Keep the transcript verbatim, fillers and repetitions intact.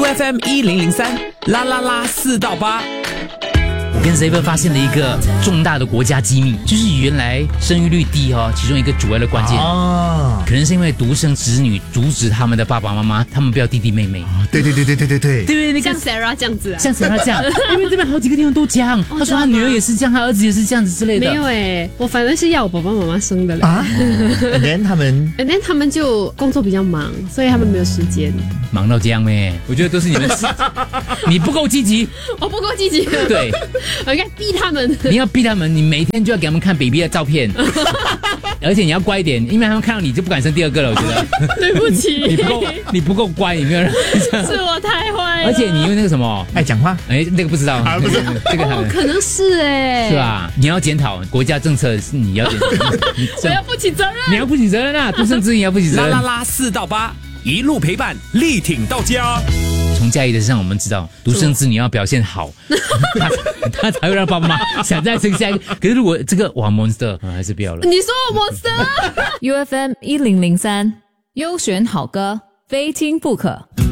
F M 一零零三啦啦啦四到八。 我跟 Xavier 发现了一个重大的国家机密，就是原来生育率低哦，其中一个主要的关键，哦、可能是因为独生子女阻止他们的爸爸妈妈，他们不要弟弟妹妹。 哦、对对对对对对对， 对对， 像 Sarah 这样子啊， 像 Sarah 这样，因为这边好几个地方都讲，他说他女儿也是这样，他儿子也是这样子之类的。 没有诶，我反正是要我爸爸妈妈生的嘞。 啊 ，and then 他们 ，and then 他们就工作比较忙，所以他们没有时间。 忙到这样咩？我觉得都是你们，你不够积极， 我不够积极。 对， 我应该逼他们。 你要逼他们，你每天就要给他们看 baby 的照片，而且你要乖一点，因为他们看到你就不敢生第二个了。我觉得， 对不起， 你不够，你不够乖，你没有让， 是我太坏了。 而且你用那个什么爱讲话， 哎，那个不知道， 啊、不是这个哦，可能是哎， 是吧？你要检讨国家政策，是你要检讨， 我要负起责任， 你要负起责任啊！独生子女要负起责任。 啦啦啦四到八，一路陪伴，力挺到家。 从嘉义的身上，我们知道独生子女要表现好，他他才会让爸妈想再生下一个。可是如果这个哇 monster，、嗯、还是不要了。 你说我 monster？ U F M 一零零三，优选好歌，非听不可。